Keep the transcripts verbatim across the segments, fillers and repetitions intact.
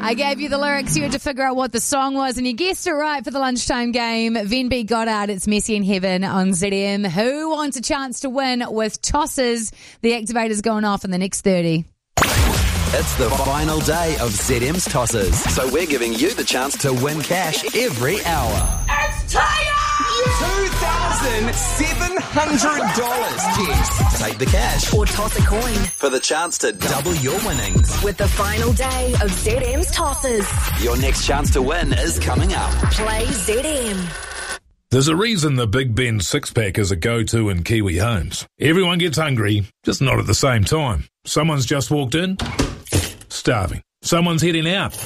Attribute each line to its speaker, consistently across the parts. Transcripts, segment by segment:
Speaker 1: I gave you the lyrics. You had to figure out what the song was, and you guessed it right for the lunchtime game. Venby got out. It's Messy in Heaven on Z M. Who wants a chance to win with tosses? The activator's going off in the next thirty.
Speaker 2: It's the final day of Z M's tosses, so we're giving you the chance to win cash every hour.
Speaker 3: It's time!
Speaker 4: two thousand seven hundred dollars, Jess.
Speaker 2: Take the cash
Speaker 5: or toss a coin
Speaker 2: for the chance to double your winnings.
Speaker 5: With the final day of Z M's tosses.
Speaker 2: Your next chance to win is coming up.
Speaker 5: Play Z M.
Speaker 6: There's a reason the Big Ben six-pack is a go-to in Kiwi homes. Everyone gets hungry, just not at the same time. Someone's just walked in, starving. Someone's heading out,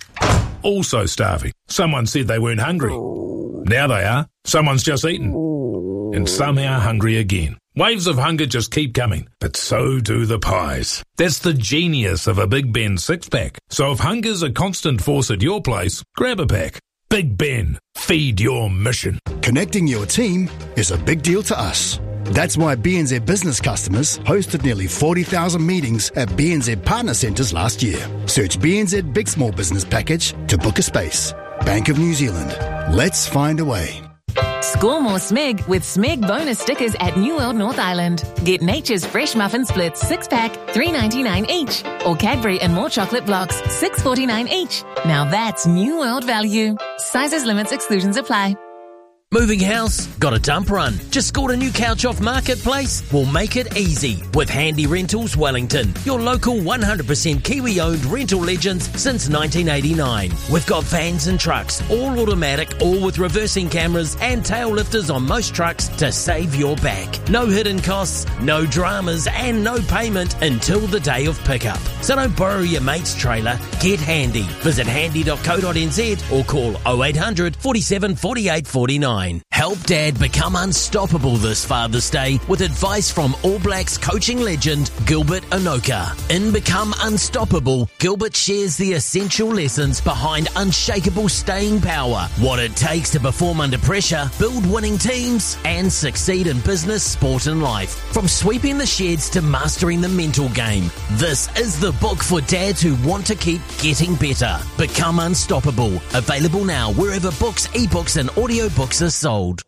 Speaker 6: also starving. Someone said they weren't hungry. Now they are. Someone's just eaten, and somehow hungry again. Waves of hunger just keep coming, but so do the pies. That's the genius of a Big Ben six-pack. So if hunger's a constant force at your place, grab a pack. Big Ben, feed your mission.
Speaker 7: Connecting your team is a big deal to us. That's why B N Z business customers hosted nearly forty thousand meetings at B N Z Partner Centres last year. Search B N Z Big Small Business Package to book a space. Bank of New Zealand. Let's find a way.
Speaker 8: Score more Smeg with Smeg bonus stickers at New World North Island. Get Nature's Fresh Muffin Splits six pack, three ninety-nine each. Or Cadbury and More Chocolate Blocks, six forty-nine each. Now that's New World value. Sizes, limits, exclusions apply.
Speaker 9: Moving house? Got a dump run? Just scored a new couch off Marketplace? We'll make it easy with Handy Rentals Wellington, your local one hundred percent Kiwi-owned rental legends since nineteen eighty-nine. We've got vans and trucks, all automatic, all with reversing cameras and tail lifters on most trucks to save your back. No hidden costs, no dramas, and no payment until the day of pickup. So don't borrow your mate's trailer, get Handy. Visit handy dot co dot n z or call oh eight hundred, forty-seven, forty-eight, forty-nine. Help Dad become unstoppable this Father's Day with advice from All Blacks coaching legend Gilbert Anoka. In Become Unstoppable, Gilbert shares the essential lessons behind unshakable staying power, what it takes to perform under pressure, build winning teams, and succeed in business, sport, and life. From sweeping the sheds to mastering the mental game, this is the book for dads who want to keep getting better. Become Unstoppable. Available now wherever books, ebooks, and audiobooks are sold.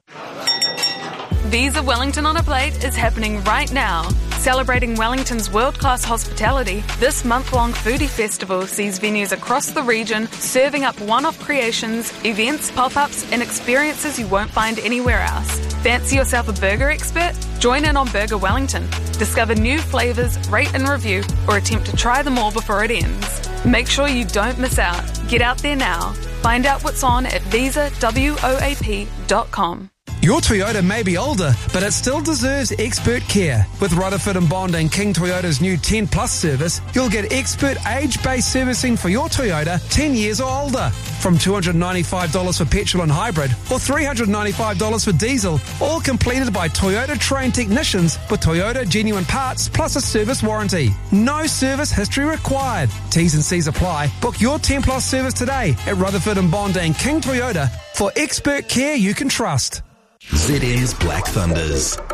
Speaker 10: Visa Wellington on a Plate is happening right now. Celebrating Wellington's world-class hospitality, this month-long foodie festival sees venues across the region serving up one-off creations, events, pop-ups, and experiences you won't find anywhere else. Fancy yourself a burger expert? Join in on Burger Wellington. Discover new flavours, rate and review, or attempt to try them all before it ends. Make sure you don't miss out. Get out there now. Find out what's on at visa woap dot com.
Speaker 11: Your Toyota may be older, but it still deserves expert care. With Rutherford and Bond and King Toyota's new ten plus service, you'll get expert age-based servicing for your Toyota ten years or older. From two hundred ninety-five dollars for petrol and hybrid or three hundred ninety-five dollars for diesel, all completed by Toyota-trained technicians with Toyota genuine parts plus a service warranty. No service history required. T's and C's apply. Book your ten plus service today at Rutherford and Bond and King Toyota for expert care you can trust.
Speaker 2: Z M's Black Thunders.